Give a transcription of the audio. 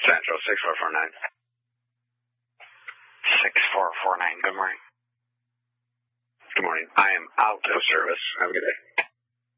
Central, 6449. 6449, good morning. Good morning. I am out of service. Have a good day.